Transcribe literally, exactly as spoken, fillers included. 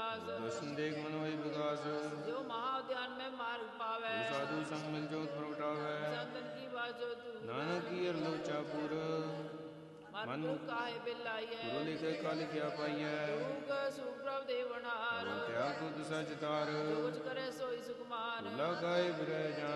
ਦਾਸ। ਦਰਸ਼ਨ ਦੇਖ ਮਨ ਹੋਈ ਵਿਕਾਸ। ਜੋ ਮਹਾ ਉਦਿਆਨ ਮੈਂ ਮਾਰਗ ਪਾਵੈ। ਸਾਧੂ ਸੰਗ ਮਿਲ ਜੋਤ ਪ੍ਰਗਟਾਵੈ। ਸੰਤਨ ਕੀ ਬਾਜੋ ਤੂੰ। ਨਾਨਕ ਕੀ ਅਰਲੋਚਾ ਪੁਰ। ਮਨ ਗੁਰੂ ਕਾਹੇ ਬਿਲਾਈਐ। ਗੁਰੂ ਲਿਖੇ ਕਾ ਲਿਖਿਆ ਪਾਈਐ। ਜੁਗ ਸੁਪ੍ਰਭ ਦੇਵਨਾਰ। ਤਿਆਗ ਤੁਧ ਸਚ ਤਾਰ। ਜੋ ਕੁਛ ਕਰੇ ਸੋਈ ਸੁਕਮਾਰ। ਭੁਲਾ ਕਾਹੇ ਬਿਰਹਿ ਜਾਨ।